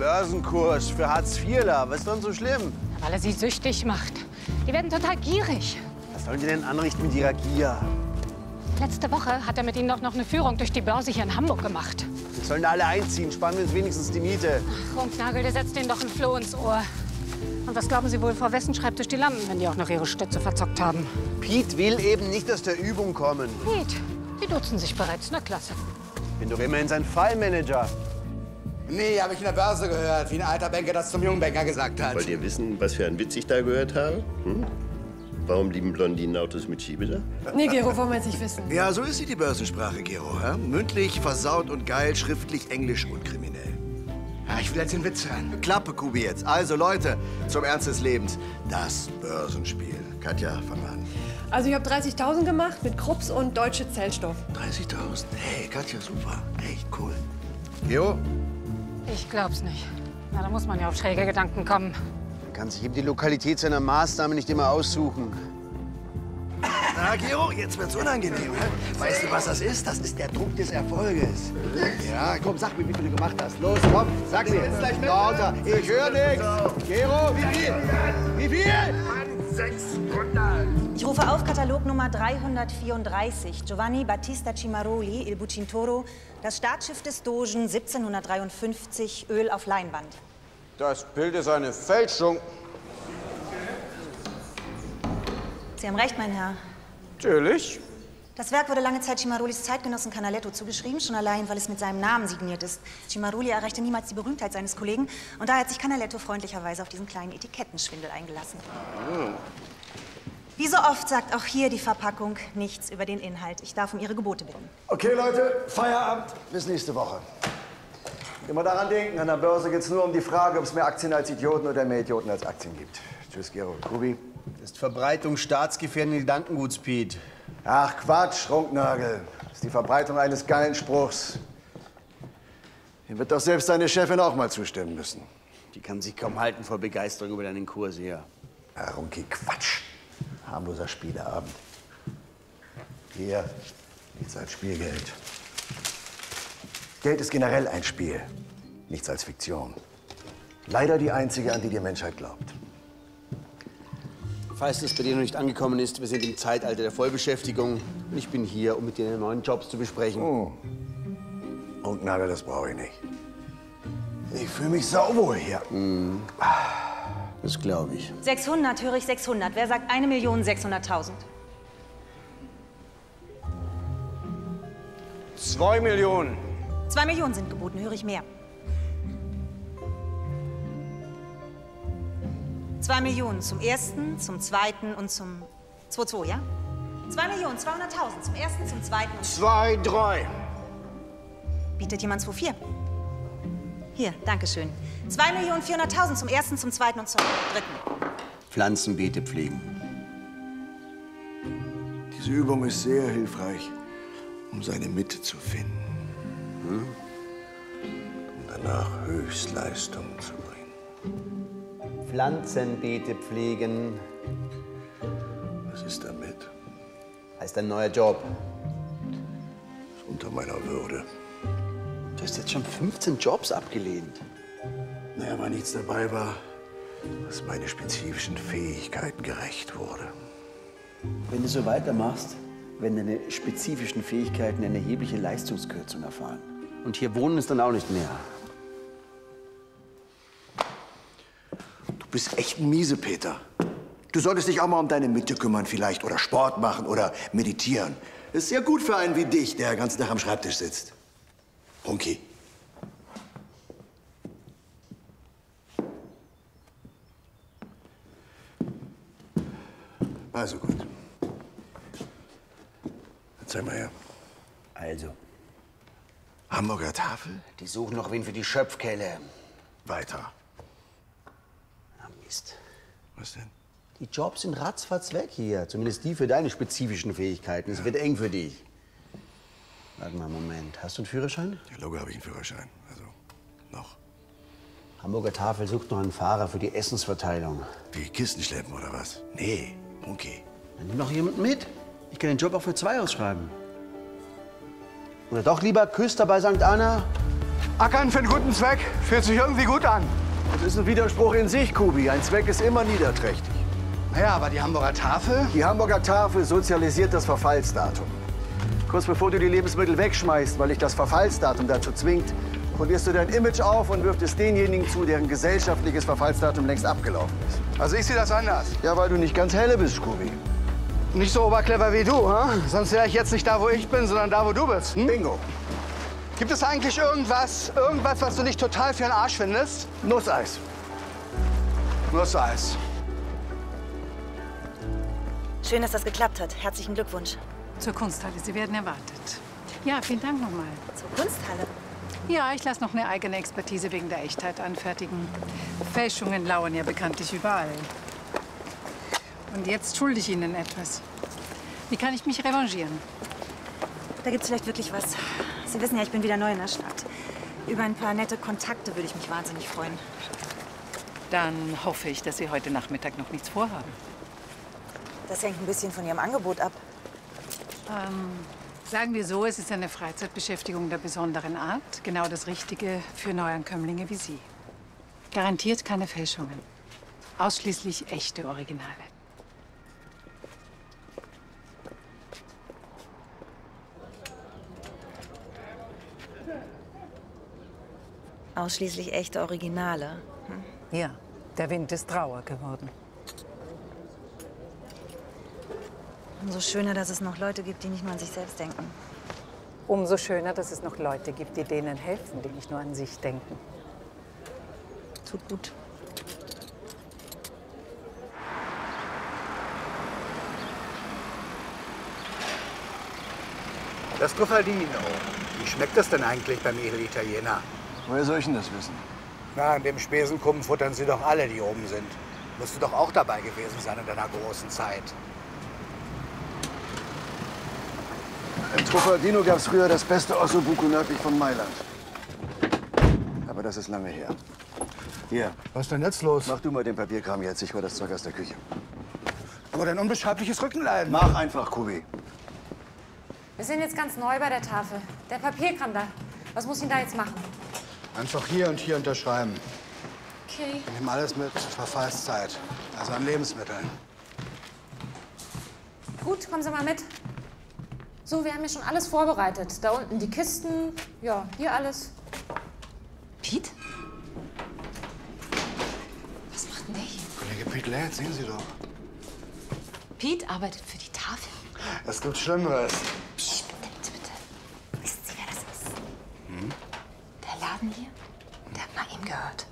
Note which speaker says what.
Speaker 1: Börsenkurs für Hartz-IVler. Was ist denn so schlimm?
Speaker 2: Weil er sie süchtig macht. Die werden total gierig.
Speaker 1: Was sollen die denn anrichten mit ihrer Gier?
Speaker 2: Letzte Woche hat er mit ihnen doch noch eine Führung durch die Börse hier in Hamburg gemacht.
Speaker 1: Wir sollen da alle einziehen, sparen wir uns wenigstens die Miete.
Speaker 2: Ach, Runknagel, der setzt denen doch ein Floh ins Ohr. Und was glauben Sie wohl, vor wessen Schreibtisch die landen, wenn die auch noch ihre Stütze verzockt haben?
Speaker 1: Piet will eben nicht aus der Übung kommen.
Speaker 2: Piet, die duzen sich bereits. Na klasse.
Speaker 1: Ich bin doch immerhin sein Fallmanager.
Speaker 3: Nee, habe ich in der Börse gehört, wie ein alter Banker das zum jungen Banker gesagt hat.
Speaker 4: Wollt ihr wissen, was für einen Witz ich da gehört habe? Hm? Warum lieben Blondinen Autos mit Schiebedach?
Speaker 5: Nee, Gero, wollen wir jetzt nicht wissen.
Speaker 6: Ja, so ist sie, die Börsensprache, Gero. Ja? Mündlich, versaut und geil, schriftlich, englisch und kriminell.
Speaker 3: Ja, ich will jetzt den Witz hören.
Speaker 6: Klappe, Kubi, jetzt. Also, Leute, zum Ernst des Lebens. Das Börsenspiel. Katja, fang an.
Speaker 5: Also ich habe 30.000 gemacht mit Krups und Deutsche Zellstoff.
Speaker 6: 30.000? Hey, Katja, super. Echt cool. Gero?
Speaker 2: Ich glaub's nicht. Na, da muss man ja auf schräge Gedanken kommen.
Speaker 1: Man kann sich eben die Lokalität seiner Maßnahme nicht immer aussuchen.
Speaker 6: Na, Gero, jetzt wird's unangenehm. Hä? Weißt du, was das ist? Das ist der Druck des Erfolges. Ja, komm, sag mir, wie viel du gemacht hast. Los, komm, sag mir. Lauter, ich höre nichts. Gero, wie viel? Wie viel?
Speaker 3: 600.
Speaker 7: Ich rufe auf Katalognummer 334. Giovanni Battista Cimaroli, Il Bucintoro. Das Staatsschiff des Dogen, 1753, Öl auf Leinwand.
Speaker 1: Das Bild ist eine Fälschung.
Speaker 7: Sie haben recht, mein Herr.
Speaker 1: Natürlich.
Speaker 7: Das Werk wurde lange Zeit Cimarolis Zeitgenossen Canaletto zugeschrieben, schon allein, weil es mit seinem Namen signiert ist. Cimaroli erreichte niemals die Berühmtheit seines Kollegen und daher hat sich Canaletto freundlicherweise auf diesen kleinen Etikettenschwindel eingelassen. Wie so oft sagt auch hier die Verpackung nichts über den Inhalt. Ich darf um Ihre Gebote bitten.
Speaker 6: Okay, Leute, Feierabend. Bis nächste Woche. Immer daran denken, an der Börse geht's nur um die Frage, ob es mehr Aktien als Idioten oder mehr Idioten als Aktien gibt. Tschüss, Gero. Kubi?
Speaker 1: Das ist Verbreitung staatsgefährdenden Gedankenguts, Piet.
Speaker 6: Ach, Quatsch, Runknagel. Das ist die Verbreitung eines geilen Spruchs. Dem wird doch selbst deine Chefin auch mal zustimmen müssen.
Speaker 1: Die kann sich kaum halten vor Begeisterung über deinen Kurs hier.
Speaker 6: Ja, Runki, Quatsch. Harmloser Spieleabend. Hier, nichts als Spielgeld. Geld ist generell ein Spiel, nichts als Fiktion. Leider die einzige, an die die Menschheit glaubt.
Speaker 1: Falls das bei dir noch nicht angekommen ist, wir sind im Zeitalter der Vollbeschäftigung. Und ich bin hier, um mit dir deine neuen Jobs zu besprechen.
Speaker 6: Oh. Runknagel, das brauche ich nicht. Ich fühle mich sauwohl hier.
Speaker 1: Das glaube ich.
Speaker 7: 600, höre ich 600. Wer sagt 1.600.000?
Speaker 1: 2 Millionen.
Speaker 7: 2 Millionen sind geboten, höre ich mehr. 2 Millionen zum ersten, zum zweiten und zum 2,2, ja? 2.200.000 zum ersten, zum zweiten und
Speaker 1: 2,3.
Speaker 7: Bietet jemand 2,4? Hier, dankeschön. 2.400.000 zum ersten, zum zweiten und zum dritten.
Speaker 1: Pflanzenbeete pflegen.
Speaker 6: Diese Übung ist sehr hilfreich, um seine Mitte zu finden. Und danach Höchstleistung zu bringen.
Speaker 1: Pflanzenbeete pflegen
Speaker 6: Was ist damit?
Speaker 1: heißt ein neuer Job.
Speaker 6: Ist unter meiner Würde.
Speaker 1: Du hast jetzt schon 15 Jobs abgelehnt.
Speaker 6: Naja, weil nichts dabei war, was meine spezifischen Fähigkeiten gerecht wurde.
Speaker 8: Wenn du so weitermachst, werden deine spezifischen Fähigkeiten eine erhebliche Leistungskürzung erfahren.
Speaker 1: Und hier wohnen ist dann auch nicht mehr.
Speaker 6: Du bist echt ein Miesepeter. Du solltest dich auch mal um deine Mitte kümmern vielleicht oder Sport machen oder meditieren. Das ist sehr gut für einen wie dich, der den ganzen Tag am Schreibtisch sitzt. Runki. Also gut. Jetzt zeig mal her.
Speaker 8: Also,
Speaker 6: Hamburger Tafel?
Speaker 1: Die suchen noch wen für die Schöpfkelle.
Speaker 6: Weiter.
Speaker 1: Ah, Mist.
Speaker 6: Was denn?
Speaker 1: Die Jobs sind ratzfatz weg hier. Zumindest die für deine spezifischen Fähigkeiten. Es wird eng für dich. Warte mal einen Moment. Hast du einen Führerschein?
Speaker 6: Ja, Logo habe ich einen Führerschein. Also, noch.
Speaker 1: Hamburger Tafel sucht noch einen Fahrer für die Essensverteilung.
Speaker 6: Wie Kisten schleppen oder was? Nee, okay.
Speaker 1: Dann nimm doch jemanden mit. Ich kann den Job auch für 2 ausschreiben. Oder doch lieber Küster bei St. Anna?
Speaker 6: Ackern für einen guten Zweck fühlt sich irgendwie gut an. Das ist ein Widerspruch in sich, Kubi. Ein Zweck ist immer niederträchtig.
Speaker 3: Naja, aber die Hamburger Tafel?
Speaker 6: Die Hamburger Tafel sozialisiert das Verfallsdatum. Kurz bevor du die Lebensmittel wegschmeißt, weil dich das Verfallsdatum dazu zwingt, polierst du dein Image auf und wirft es denjenigen zu, deren gesellschaftliches Verfallsdatum längst abgelaufen ist.
Speaker 3: Also ich sehe das anders.
Speaker 6: Ja, weil du nicht ganz helle bist, Kubi.
Speaker 3: Nicht so oberclever wie du, hm? Sonst wäre ich jetzt nicht da, wo ich bin, sondern da, wo du bist. Hm?
Speaker 6: Bingo.
Speaker 3: Gibt es eigentlich irgendwas, was du nicht total für den Arsch findest?
Speaker 6: Nusseis.
Speaker 3: Nusseis.
Speaker 7: Schön, dass das geklappt hat. Herzlichen Glückwunsch.
Speaker 2: Zur Kunsthalle. Sie werden erwartet. Ja, vielen Dank nochmal.
Speaker 7: Zur Kunsthalle?
Speaker 2: Ja, ich lasse noch eine eigene Expertise wegen der Echtheit anfertigen. Fälschungen lauern ja bekanntlich überall. Und jetzt schulde ich Ihnen etwas. Wie kann ich mich revanchieren?
Speaker 7: Da gibt's vielleicht wirklich was. Sie wissen ja, ich bin wieder neu in der Stadt. Über ein paar nette Kontakte würde ich mich wahnsinnig freuen.
Speaker 2: Dann hoffe ich, dass Sie heute Nachmittag noch nichts vorhaben.
Speaker 7: Das hängt ein bisschen von Ihrem Angebot ab.
Speaker 2: Sagen wir so, es ist eine Freizeitbeschäftigung der besonderen Art. Genau das Richtige für Neuankömmlinge wie Sie. Garantiert keine Fälschungen. Ausschließlich echte Originale.
Speaker 7: Ausschließlich echte Originale.
Speaker 2: Ja, der Wind ist rauer geworden.
Speaker 7: Umso schöner, dass es noch Leute gibt, die nicht nur an sich selbst denken.
Speaker 2: Umso schöner, dass es noch Leute gibt, die denen helfen, die nicht nur an sich denken.
Speaker 7: Tut gut.
Speaker 3: Das Truffaldino. Wie schmeckt das denn eigentlich beim Edelitaliener?
Speaker 6: Woher soll ich denn das wissen?
Speaker 3: Na, in dem Spesenkuppen futtern sie doch alle, die oben sind. Musst du doch auch dabei gewesen sein in deiner großen Zeit.
Speaker 6: Im Truffaldino gab es früher das beste Ossobuco nördlich von Mailand. Aber das ist lange her. Hier,
Speaker 3: Was ist denn jetzt los?
Speaker 6: mach du mal den Papierkram jetzt. Ich hol das Zeug aus der Küche.
Speaker 3: Aber dein unbeschreibliches Rückenleiden.
Speaker 6: Mach einfach, Kubi.
Speaker 9: Wir sind jetzt ganz neu bei der Tafel. Der Papierkram da. Was muss ich da jetzt machen?
Speaker 3: Einfach hier und hier unterschreiben.
Speaker 9: Okay.
Speaker 3: Wir nehmen alles mit Verfallszeit. Also an Lebensmitteln.
Speaker 9: Gut, kommen Sie mal mit. So, wir haben hier schon alles vorbereitet. Da unten die Kisten. Ja, hier alles.
Speaker 7: Pete? Was macht denn der hier?
Speaker 3: Kollege Pete Ladd, sehen Sie doch.
Speaker 7: Pete arbeitet für die Tafel.
Speaker 3: Es gibt Schlimmeres.
Speaker 7: Psst, bitte. Wissen Sie, wer das ist? Der Laden hier, der hat mal ihm gehört.